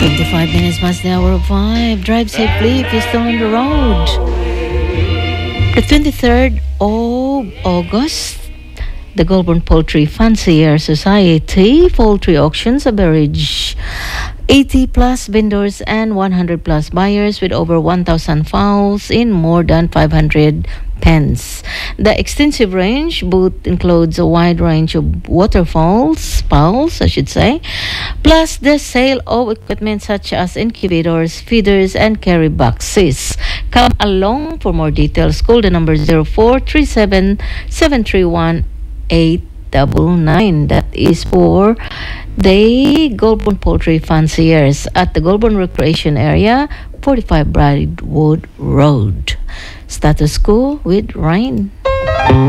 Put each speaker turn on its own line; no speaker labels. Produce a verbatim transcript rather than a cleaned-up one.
twenty-five minutes past the hour of five. Drive safely if you're still on the road. The twenty-third of August, the Goulburn Poultry Fancier Society poultry auctions average eighty plus vendors and one hundred plus buyers with over one thousand fowls in more than five hundred pens. The extensive range booth includes a wide range of waterfowls, fowls, I should say, plus the sale of equipment such as incubators, feeders, and carry boxes. Come along for more details. Call the number zero four three seven seven three one eight nine nine. That is for the Goulburn Poultry Fanciers at the Goulburn Recreation Area, forty-five Bridewood Road. Status quo with Ryan.